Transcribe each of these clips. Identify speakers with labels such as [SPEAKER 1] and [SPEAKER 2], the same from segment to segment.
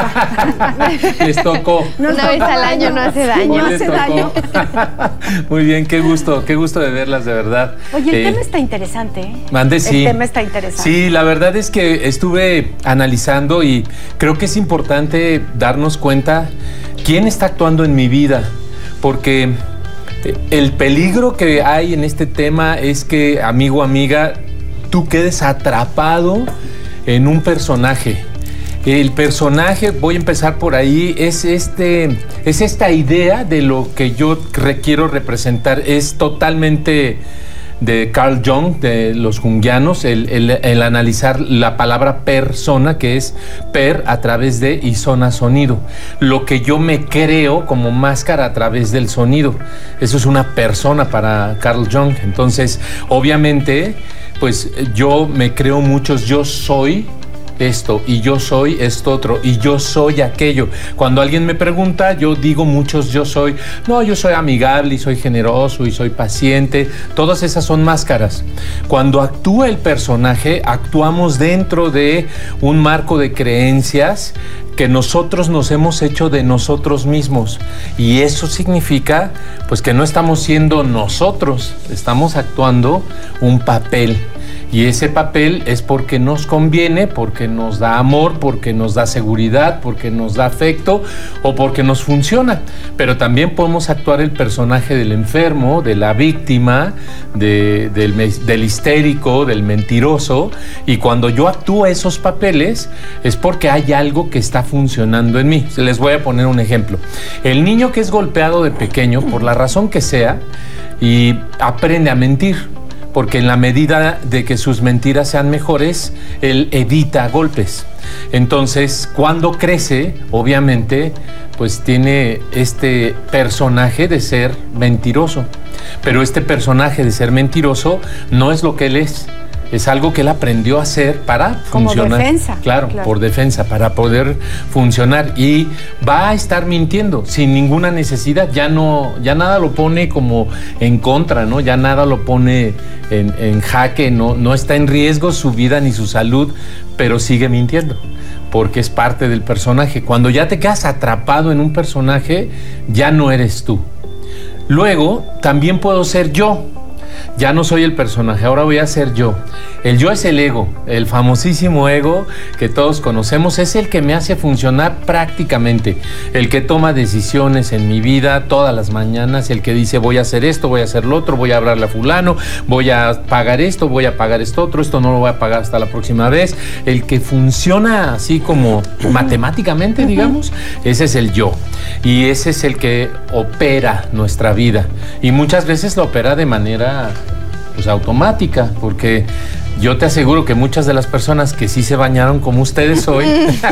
[SPEAKER 1] Les tocó.
[SPEAKER 2] Una vez al año no hace daño.
[SPEAKER 1] No hace daño. Muy bien, qué gusto de verlas, de verdad.
[SPEAKER 3] Oye, el tema está interesante, ¿eh?
[SPEAKER 1] Mande, sí.
[SPEAKER 3] El tema está interesante.
[SPEAKER 1] Sí, la verdad es que estuve analizando y creo que es importante darnos cuenta quién está actuando en mi vida, porque el peligro que hay en este tema es que, amigo, amiga, tú quedes atrapado en un personaje. El personaje, voy a empezar por ahí, es esta idea de lo que yo quiero representar. Es totalmente de Carl Jung, de los junguianos, el analizar la palabra persona, que es per a través de y sona, sonido. Lo que yo me creo como máscara a través del sonido. Eso es una persona para Carl Jung. Entonces, obviamente, pues yo me creo muchos yo soy esto, y yo soy esto otro, y yo soy aquello. Cuando alguien me pregunta, yo digo muchos yo soy. No, yo soy amigable y soy generoso y soy paciente. Todas esas son máscaras. Cuando actúa el personaje, actuamos dentro de un marco de creencias que nosotros nos hemos hecho de nosotros mismos, y eso significa pues que no estamos siendo nosotros, estamos actuando un papel. Y ese papel es porque nos conviene, porque nos da amor, porque nos da seguridad, porque nos da afecto o porque nos funciona. Pero también podemos actuar el personaje del enfermo, de la víctima, del histérico, del mentiroso. Y cuando yo actúo esos papeles es porque hay algo que está funcionando en mí. Les voy a poner un ejemplo. El niño que es golpeado de pequeño, por la razón que sea, y aprende a mentir, porque en la medida de que sus mentiras sean mejores, él evita golpes. Entonces, cuando crece, obviamente, pues tiene este personaje de ser mentiroso. Pero este personaje de ser mentiroso no es lo que él es. Es algo que él aprendió a hacer para funcionar.
[SPEAKER 3] Como defensa.
[SPEAKER 1] Claro, por defensa, para poder funcionar. Y va a estar mintiendo sin ninguna necesidad. Ya nada lo pone como en contra, ¿no? Ya nada lo pone en jaque, no está en riesgo su vida ni su salud, pero sigue mintiendo, porque es parte del personaje. Cuando ya te quedas atrapado en un personaje, ya no eres tú. Luego, también puedo ser yo. Ya no soy el personaje, ahora voy a ser yo. El yo es el ego, el famosísimo ego que todos conocemos, es el que me hace funcionar prácticamente, el que toma decisiones en mi vida todas las mañanas, el que dice voy a hacer esto, voy a hacer lo otro, voy a hablarle a fulano, voy a pagar esto, voy a pagar esto otro, esto no lo voy a pagar hasta la próxima vez. El que funciona así como matemáticamente, digamos, ese es el yo. Y ese es el que opera nuestra vida. Y muchas veces lo opera de manera pues automática, porque yo te aseguro que muchas de las personas que sí se bañaron como ustedes hoy,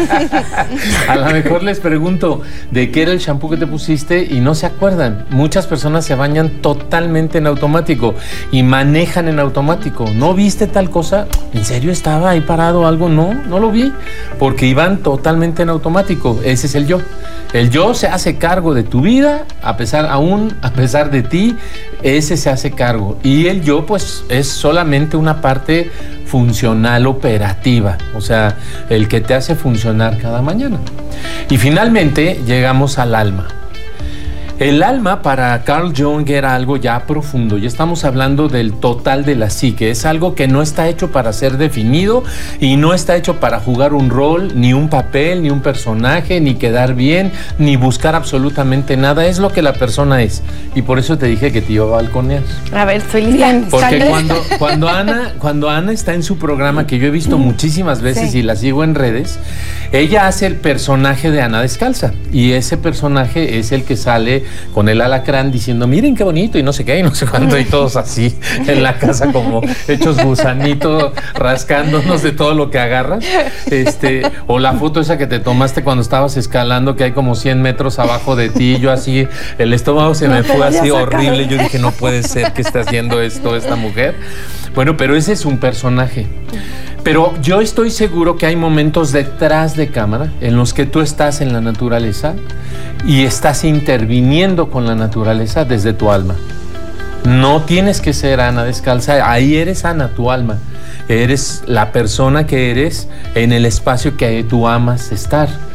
[SPEAKER 1] a lo mejor les pregunto de qué era el shampoo que te pusiste y no se acuerdan. Muchas personas se bañan totalmente en automático y manejan en automático. ¿No viste tal cosa? ¿En serio estaba ahí parado algo? No lo vi, porque iban totalmente en automático. Ese es el yo. El yo se hace cargo de tu vida, a pesar de ti, ese se hace cargo. Y el yo, pues, es solamente una parte funcional, operativa, o sea, el que te hace funcionar cada mañana. Y finalmente llegamos al alma. El alma para Carl Jung era algo ya profundo, ya estamos hablando del total de la psique, es algo que no está hecho para ser definido y no está hecho para jugar un rol, ni un papel, ni un personaje, ni quedar bien, ni buscar absolutamente nada, es lo que la persona es. Y por eso te dije que te iba a balconear.
[SPEAKER 2] A ver, soy lista.
[SPEAKER 1] Porque cuando Ana está en su programa, que yo he visto muchísimas veces, sí, y la sigo en redes, ella hace el personaje de Ana Descalza, y ese personaje es el que sale con el alacrán diciendo miren qué bonito y no sé qué y no sé cuánto, y todos así en la casa como hechos gusanitos rascándonos de todo lo que agarras, o la foto esa que te tomaste cuando estabas escalando, que hay como 100 metros abajo de ti, yo así, el estómago se me fue así horrible, yo dije no puede ser que esté haciendo esto esta mujer. Bueno, pero ese es un personaje. Pero yo estoy seguro que hay momentos detrás de cámara en los que tú estás en la naturaleza y estás interviniendo con la naturaleza desde tu alma. No tienes que ser Ana Descalza, ahí eres Ana, tu alma. Eres la persona que eres en el espacio que tú amas estar.